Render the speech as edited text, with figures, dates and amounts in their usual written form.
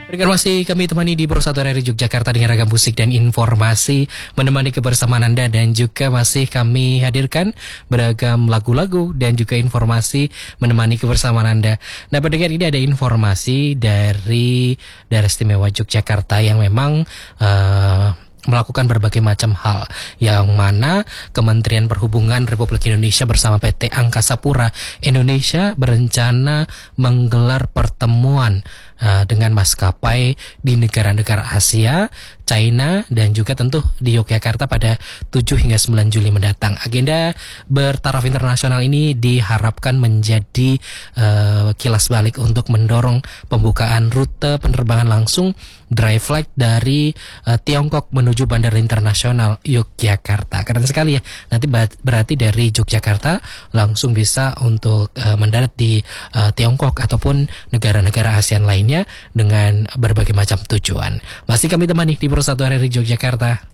Berikan masih kami temani di Persatuan RRI Yogyakarta dengan ragam musik dan informasi menemani kebersamaan Anda, dan juga masih kami hadirkan beragam lagu-lagu dan juga informasi menemani kebersamaan Anda. Nah, pendengar, ini ada informasi dari Daerah Istimewa Yogyakarta yang memang melakukan berbagai macam hal, yang mana Kementerian Perhubungan Republik Indonesia bersama PT Angkasa Pura Indonesia berencana menggelar pertemuan dengan maskapai di negara-negara Asia, China, dan juga tentu di Yogyakarta pada 7 hingga 9 Juli mendatang. Agenda bertaraf internasional ini diharapkan menjadi kilas balik untuk mendorong pembukaan rute penerbangan langsung dry flight dari Tiongkok menuju Bandara Internasional Yogyakarta. Keren sekali ya. Nanti berarti dari Yogyakarta langsung bisa untuk mendarat di Tiongkok ataupun negara-negara ASEAN lainnya dengan berbagai macam tujuan. Masih kami temani di Persatuan RRI Yogyakarta.